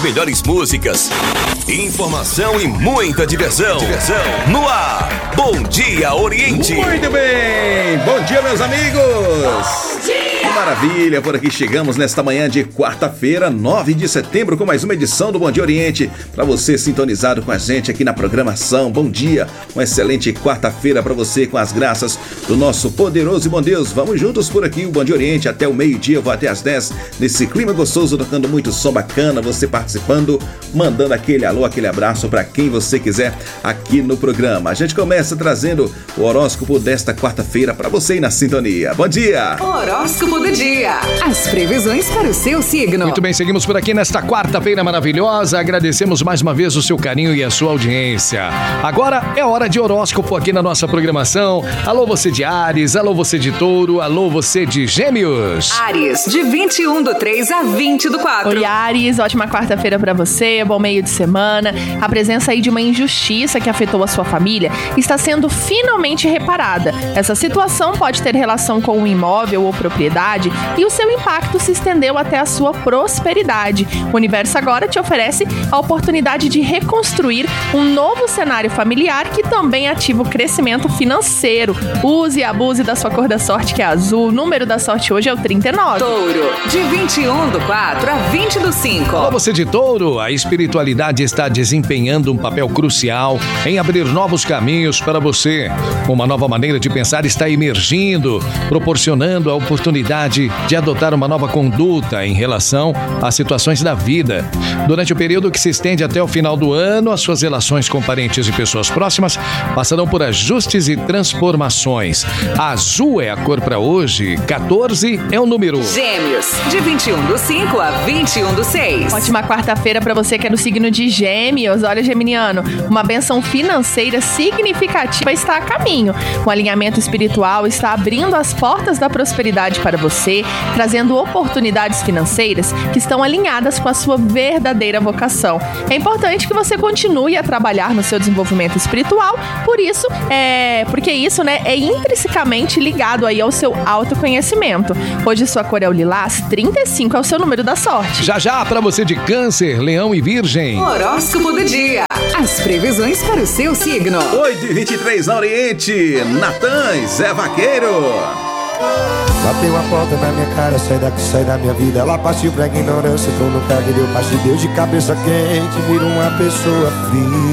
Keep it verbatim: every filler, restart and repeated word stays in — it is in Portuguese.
melhores músicas, informação e muita diversão. Diversão. No ar, Bom Dia Oriente. Muito bem, bom dia, meus amigos. Bom dia. Que maravilha, por aqui chegamos nesta manhã de quarta-feira, nove de setembro, com mais uma edição do Bom Dia Oriente. Para você sintonizado com a gente aqui na programação, bom dia, uma excelente quarta-feira para você com as graças do nosso poderoso e bom Deus. Vamos juntos por aqui, o Bom Dia Oriente, até o meio-dia, eu vou até às dez, nesse clima gostoso, tocando muito som bacana, você participando, mandando aquele alô, aquele abraço para quem você quiser aqui no programa. A gente começa trazendo o horóscopo desta quarta-feira para você aí na sintonia. Bom dia! Horóscopo do dia. As previsões para o seu signo. Muito bem, seguimos por aqui nesta quarta-feira maravilhosa. Agradecemos mais uma vez o seu carinho e a sua audiência. Agora é hora de horóscopo aqui na nossa programação. Alô você de Áries, alô você de Touro, alô você de Gêmeos. Áries, de vinte e um do três a vinte do quatro. Oi, Áries, ótima quarta-feira pra você, bom meio de semana. A presença aí de uma injustiça que afetou a sua família está sendo finalmente reparada. Essa situação pode ter relação com um imóvel ou propriedade e o seu impacto se estendeu até a sua prosperidade. O universo agora te oferece a oportunidade de reconstruir um novo cenário familiar que também ativa o crescimento financeiro. Use e abuse da sua cor da sorte, que é azul. O número da sorte hoje é o trinta e nove. Touro, de vinte e um do quatro a vinte do cinco. Alô você de Touro, a espiritualidade está desempenhando um papel crucial em abrir novos caminhos para você. Uma nova maneira de pensar está emergindo, proporcionando a oportunidade de adotar uma nova conduta em relação às situações da vida. Durante o período que se estende até o final do ano, as suas relações com parentes e pessoas próximas passarão por ajustes e transformações. Azul é a cor para hoje, quatorze é o número. Gêmeos, de vinte e um do cinco a vinte e um do seis. Ótima quarta-feira para você que é no signo de Gêmeos. Olha, geminiano, uma bênção financeira significativa está a caminho. O alinhamento espiritual está abrindo as portas da prosperidade para você, trazendo oportunidades financeiras que estão alinhadas com a sua verdadeira vocação. É importante que você continue a trabalhar no seu desenvolvimento espiritual, por isso, é, porque isso, né, é intrinsecamente ligado aí ao seu autoconhecimento. Hoje sua cor é o lilás, trinta e cinco é o seu número da sorte. Já já para você de Câncer, Leão e Virgem. Horóscopo do dia. As previsões para o seu signo. oito e vinte e três na Oriente, Natan, Zé Vaqueiro. Bateu a porta na minha cara, sai daqui, sai da minha vida. Ela partiu pra ignorância, tô no cargo e deu parte de Deus de cabeça quente, vira uma pessoa fria.